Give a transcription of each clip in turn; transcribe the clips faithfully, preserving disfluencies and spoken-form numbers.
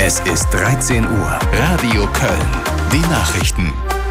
Es ist dreizehn Uhr. Radio Köln. Die Nachrichten.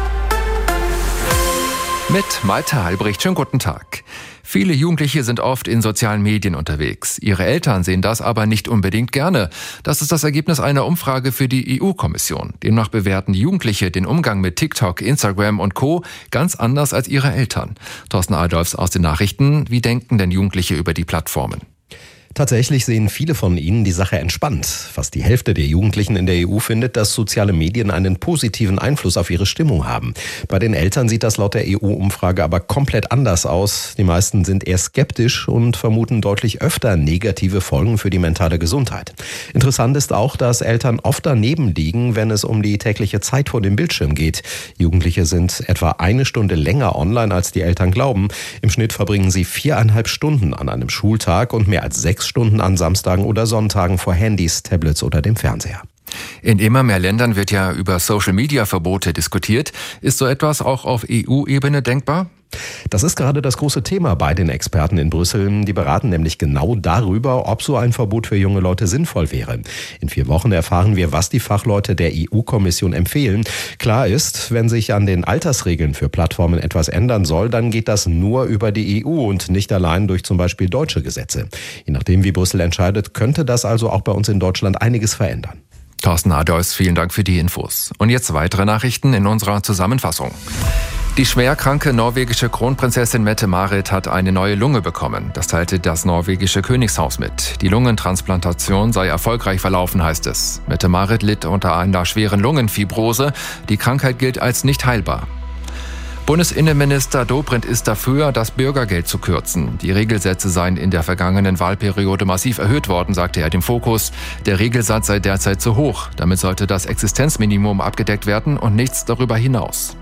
Mit Malte Albrecht. Schönen guten Tag. Viele Jugendliche sind oft in sozialen Medien unterwegs. Ihre Eltern sehen das aber nicht unbedingt gerne. Das ist das Ergebnis einer Umfrage für die E U-Kommission. Demnach bewerten Jugendliche den Umgang mit TikTok, Instagram und Co. ganz anders als ihre Eltern. Thorsten Adolfs aus den Nachrichten. Wie denken denn Jugendliche über die Plattformen? Tatsächlich sehen viele von ihnen die Sache entspannt. Fast die Hälfte der Jugendlichen in der E U findet, dass soziale Medien einen positiven Einfluss auf ihre Stimmung haben. Bei den Eltern sieht das laut der E U-Umfrage aber komplett anders aus. Die meisten sind eher skeptisch und vermuten deutlich öfter negative Folgen für die mentale Gesundheit. Interessant ist auch, dass Eltern oft daneben liegen, wenn es um die tägliche Zeit vor dem Bildschirm geht. Jugendliche sind etwa eine Stunde länger online, als die Eltern glauben. Im Schnitt verbringen sie viereinhalb Stunden an einem Schultag und mehr als sechs Stunden an Samstagen oder Sonntagen vor Handys, Tablets oder dem Fernseher. In immer mehr Ländern wird ja über Social-Media-Verbote diskutiert. Ist so etwas auch auf E U-Ebene denkbar? Das ist gerade das große Thema bei den Experten in Brüssel. Die beraten nämlich genau darüber, ob so ein Verbot für junge Leute sinnvoll wäre. In vier Wochen erfahren wir, was die Fachleute der E U-Kommission empfehlen. Klar ist, wenn sich an den Altersregeln für Plattformen etwas ändern soll, dann geht das nur über die E U und nicht allein durch zum Beispiel deutsche Gesetze. Je nachdem, wie Brüssel entscheidet, könnte das also auch bei uns in Deutschland einiges verändern. Thorsten Adolfs, vielen Dank für die Infos. Und jetzt weitere Nachrichten in unserer Zusammenfassung. Die schwerkranke norwegische Kronprinzessin Mette-Marit hat eine neue Lunge bekommen. Das teilte das norwegische Königshaus mit. Die Lungentransplantation sei erfolgreich verlaufen, heißt es. Mette-Marit litt unter einer schweren Lungenfibrose. Die Krankheit gilt als nicht heilbar. Bundesinnenminister Dobrindt ist dafür, das Bürgergeld zu kürzen. Die Regelsätze seien in der vergangenen Wahlperiode massiv erhöht worden, sagte er dem Fokus. Der Regelsatz sei derzeit zu hoch. Damit sollte das Existenzminimum abgedeckt werden und nichts darüber hinaus.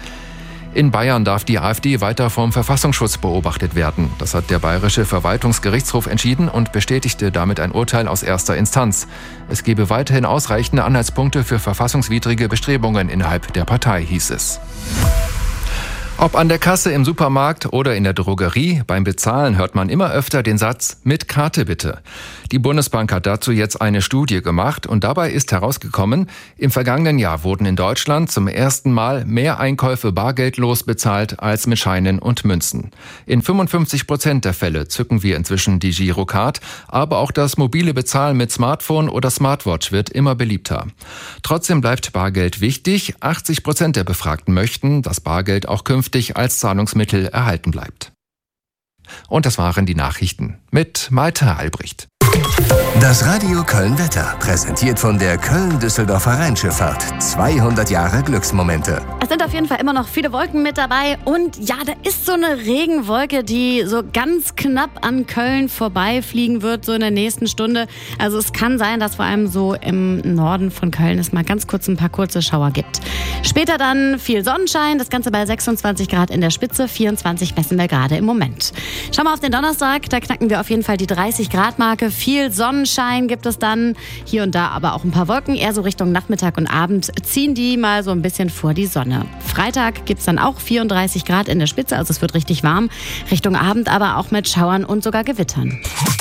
In Bayern darf die AfD weiter vom Verfassungsschutz beobachtet werden. Das hat der Bayerische Verwaltungsgerichtshof entschieden und bestätigte damit ein Urteil aus erster Instanz. Es gebe weiterhin ausreichende Anhaltspunkte für verfassungswidrige Bestrebungen innerhalb der Partei, hieß es. Ob an der Kasse im Supermarkt oder in der Drogerie, beim Bezahlen hört man immer öfter den Satz, mit Karte bitte. Die Bundesbank hat dazu jetzt eine Studie gemacht und dabei ist herausgekommen, im vergangenen Jahr wurden in Deutschland zum ersten Mal mehr Einkäufe bargeldlos bezahlt als mit Scheinen und Münzen. In fünfundfünfzig Prozent der Fälle zücken wir inzwischen die Girocard, aber auch das mobile Bezahlen mit Smartphone oder Smartwatch wird immer beliebter. Trotzdem bleibt Bargeld wichtig. achtzig Prozent der Befragten möchten, dass Bargeld auch künftig als Zahlungsmittel erhalten bleibt. Und das waren die Nachrichten mit Malte Albrecht. Das Radio Köln Wetter, präsentiert von der Köln-Düsseldorfer Rheinschifffahrt. zweihundert Jahre Glücksmomente. Es sind auf jeden Fall immer noch viele Wolken mit dabei. Und ja, da ist so eine Regenwolke, die so ganz knapp an Köln vorbeifliegen wird, so in der nächsten Stunde. Also es kann sein, dass vor allem so im Norden von Köln es mal ganz kurz ein paar kurze Schauer gibt. Später dann viel Sonnenschein, das Ganze bei sechsundzwanzig Grad in der Spitze, vierundzwanzig messen wir gerade im Moment. Schauen wir auf den Donnerstag, da knacken wir auf jeden Fall die dreißig Grad Marke. Viel Sonnenschein gibt es dann, hier und da aber auch ein paar Wolken. Eher so Richtung Nachmittag und Abend ziehen die mal so ein bisschen vor die Sonne. Freitag gibt es dann auch vierunddreißig Grad in der Spitze, also es wird richtig warm. Richtung Abend aber auch mit Schauern und sogar Gewittern.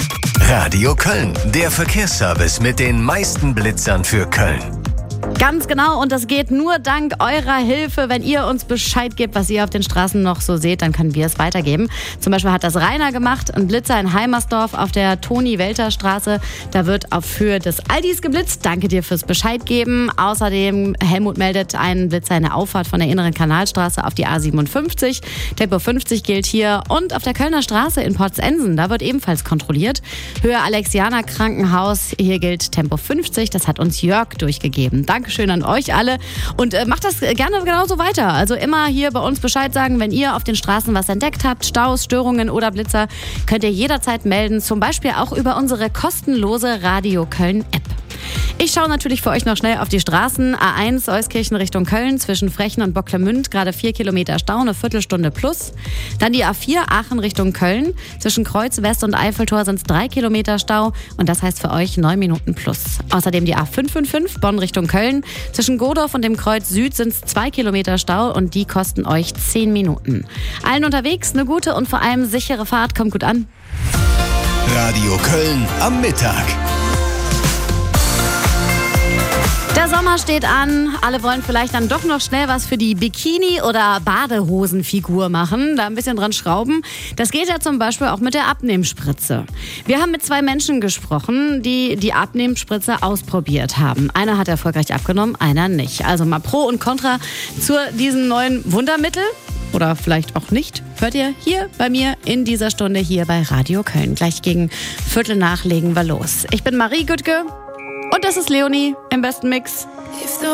Radio Köln, der Verkehrsservice mit den meisten Blitzern für Köln. Ganz genau, und das geht nur dank eurer Hilfe. Wenn ihr uns Bescheid gebt, was ihr auf den Straßen noch so seht, dann können wir es weitergeben. Zum Beispiel hat das Rainer gemacht, ein Blitzer in Heimersdorf auf der Toni-Welter-Straße. Da wird auf Höhe des Aldis geblitzt. Danke dir fürs Bescheid geben. Außerdem, Helmut meldet einen Blitzer in der Auffahrt von der inneren Kanalstraße auf die A siebenundfünfzig. Tempo fünfzig gilt hier. Und auf der Kölner Straße in Porzensen, da wird ebenfalls kontrolliert. Höhe Alexianer Krankenhaus, hier gilt Tempo fünfzig. Das hat uns Jörg durchgegeben. Dankeschön an euch alle und äh, macht das gerne genauso weiter. Also immer hier bei uns Bescheid sagen, wenn ihr auf den Straßen was entdeckt habt, Staus, Störungen oder Blitzer, könnt ihr jederzeit melden, zum Beispiel auch über unsere kostenlose Radio Köln App. Ich schaue natürlich für euch noch schnell auf die Straßen. A eins Euskirchen Richtung Köln zwischen Frechen und Bocklemünd, gerade vier Kilometer Stau, eine Viertelstunde plus. Dann die A vier Aachen Richtung Köln. Zwischen Kreuz West und Eiffeltor sind es drei Kilometer Stau und das heißt für euch neun Minuten plus. Außerdem die A fünf fünf fünf Bonn Richtung Köln. Zwischen Godorf und dem Kreuz Süd sind es zwei Kilometer Stau und die kosten euch zehn Minuten. Allen unterwegs eine gute und vor allem sichere Fahrt. Kommt gut an. Radio Köln am Mittag. Der Sommer steht an. Alle wollen vielleicht dann doch noch schnell was für die Bikini- oder Badehosenfigur machen, da ein bisschen dran schrauben. Das geht ja zum Beispiel auch mit der Abnehmspritze. Wir haben mit zwei Menschen gesprochen, die die Abnehmspritze ausprobiert haben. Einer hat erfolgreich abgenommen, einer nicht. Also mal Pro und Contra zu diesem neuen Wundermittel. Oder vielleicht auch nicht, hört ihr hier bei mir in dieser Stunde hier bei Radio Köln. Gleich gegen Viertel nach legen wir los. Ich bin Marie Güttke und das ist Leonie im besten Mix.